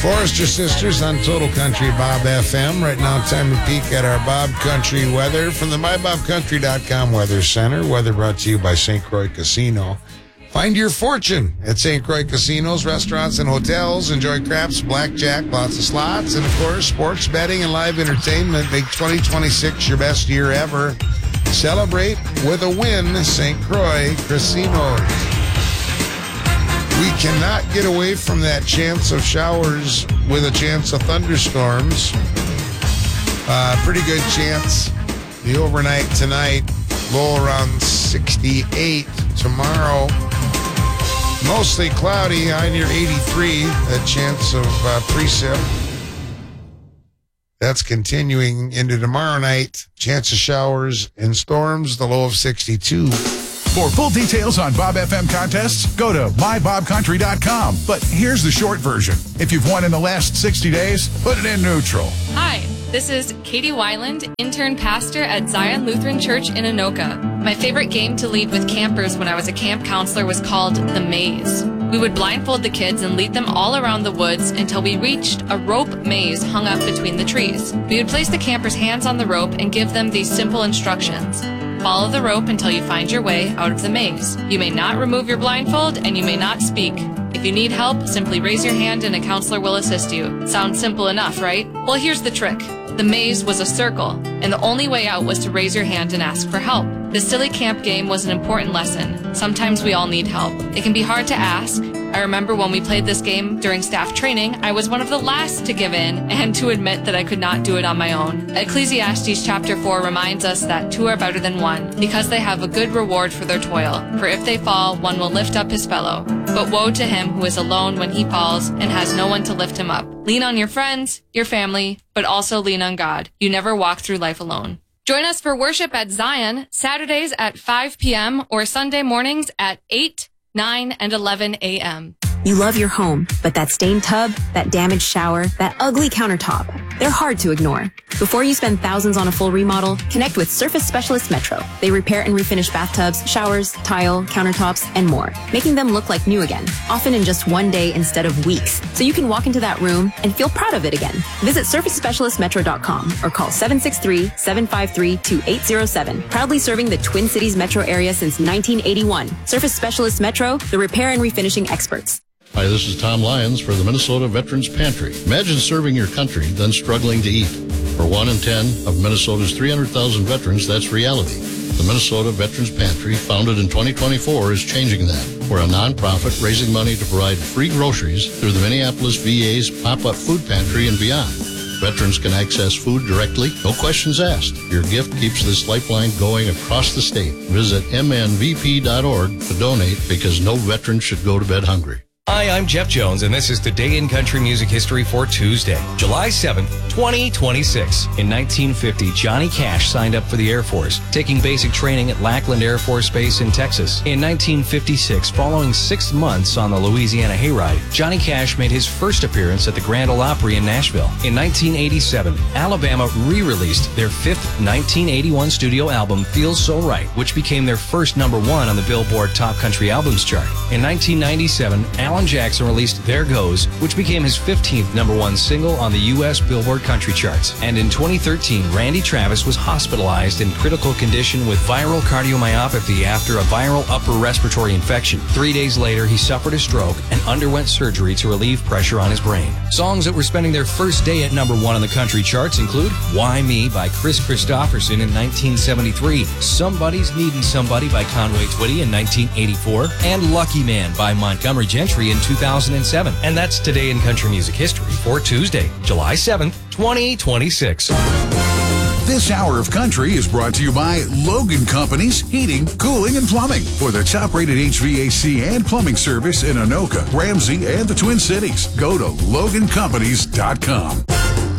Forester Sisters on Total Country Bob FM. Right now, time to peek at our Bob Country weather from the MyBobCountry.com Weather Center. Weather brought to you by St. Croix Casino. Find your fortune at St. Croix Casinos, restaurants, and hotels. Enjoy craps, blackjack, lots of slots, and, of course, sports betting and live entertainment. Make 2026 your best year ever. Celebrate with a win, St. Croix Casinos. We cannot get away from that chance of showers with a chance of thunderstorms. Pretty good chance. The overnight tonight, low around 68. Tomorrow, mostly cloudy, high near 83. A chance of precip. That's continuing into tomorrow night. Chance of showers and storms, the low of 62. For full details on Bob FM contests, go to mybobcountry.com. But here's the short version. If you've won in the last 60 days, put it in neutral. Hi, this is Katie Weiland, intern pastor at Zion Lutheran Church in Anoka. My favorite game to lead with campers when I was a camp counselor was called The Maze. We would blindfold the kids and lead them all around the woods until we reached a rope maze hung up between the trees. We would place the campers' hands on the rope and give them these simple instructions. Follow the rope until you find your way out of the maze. You may not remove your blindfold and you may not speak. If you need help, simply raise your hand and a counselor will assist you. Sounds simple enough, right? Well, here's the trick. The maze was a circle, and the only way out was to raise your hand and ask for help. This silly camp game was an important lesson. Sometimes we all need help. It can be hard to ask. I remember when we played this game during staff training, I was one of the last to give in and to admit that I could not do it on my own. Ecclesiastes chapter 4 reminds us that two are better than one, because they have a good reward for their toil. For if they fall, one will lift up his fellow. But woe to him who is alone when he falls and has no one to lift him up. Lean on your friends, your family, but also lean on God. You never walk through life alone. Join us for worship at Zion, Saturdays at 5 p.m. or Sunday mornings at 8, 9, and 11 a.m. You love your home, but that stained tub, that damaged shower, that ugly countertop, they're hard to ignore. Before you spend thousands on a full remodel, connect with Surface Specialist Metro. They repair and refinish bathtubs, showers, tile, countertops, and more, making them look like new again, often in just one day instead of weeks, so you can walk into that room and feel proud of it again. Visit SurfaceSpecialistMetro.com or call 763-753-2807. Proudly serving the Twin Cities metro area since 1981. Surface Specialist Metro, the repair and refinishing experts. Hi, this is Tom Lyons for the Minnesota Veterans Pantry. Imagine serving your country, then struggling to eat. For 1 in 10 of Minnesota's 300,000 veterans, that's reality. The Minnesota Veterans Pantry, founded in 2024, is changing that. We're a nonprofit raising money to provide free groceries through the Minneapolis VA's pop-up food pantry and beyond. Veterans can access food directly, no questions asked. Your gift keeps this lifeline going across the state. Visit mnvp.org to donate, because no veteran should go to bed hungry. Hi, I'm Jeff Jones, and this is Today in Country Music History for Tuesday, July 7th, 2026. In 1950, Johnny Cash signed up for the Air Force, taking basic training at Lackland Air Force Base in Texas. In 1956, following 6 months on the Louisiana Hayride, Johnny Cash made his first appearance at the Grand Ole Opry in Nashville. In 1987, Alabama re-released their fifth 1981 studio album, Feels So Right, which became their first #1 on the Billboard Top Country Albums chart. In 1997, Alan Jackson released There Goes, which became his 15th #1 single on the U.S. Billboard Country charts. And in 2013, Randy Travis was hospitalized in critical condition with viral cardiomyopathy after a viral upper respiratory infection. 3 days later, he suffered a stroke and underwent surgery to relieve pressure on his brain. Songs that were spending their first day at #1 on the country charts include Why Me by Chris Christopherson in 1973, Somebody's Needin' Somebody by Conway Twitty in 1984, and Lucky Man by Montgomery Gentry in 2007. And that's Today in Country Music History for Tuesday, July 7th, 2026. This hour of country is brought to you by Logan Companies Heating, Cooling, and Plumbing. For the top-rated HVAC and plumbing service in Anoka, Ramsey, and the Twin Cities, go to logancompanies.com.